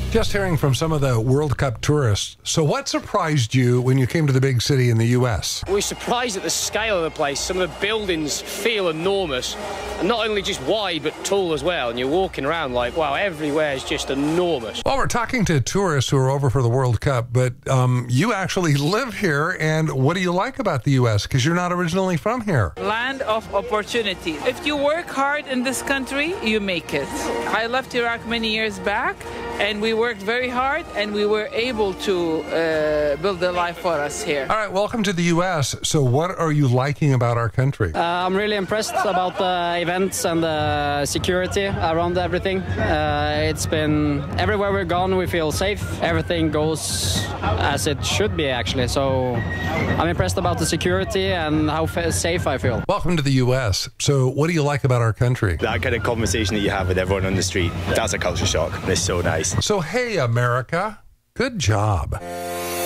Just hearing from some of the World Cup tourists. So what surprised you when you came to the big city in the U.S.? We were surprised at the scale of the place. Some of the buildings feel enormous. And not only just wide, but tall as well. And you're walking around like, wow, everywhere is just enormous. Well, we're talking to tourists who are over for the World Cup, but you actually live here. And what do you like about the U.S.? Because you're not originally from here. Land of opportunity. If you work hard in this country, you make it. I left Iraq many years back, and we worked very hard, and we were able to build a life for us here. All right, welcome to the U.S. So what are you liking about our country? I'm really impressed about the events and the security around everything. It's been, everywhere we've gone, we feel safe. Everything goes as it should be, actually. So I'm impressed about the security and how safe I feel. Welcome to the U.S. So what do you like about our country? That kind of conversation that you have with everyone on the street, that's a culture shock. It's so nice. So, hey, America, good job.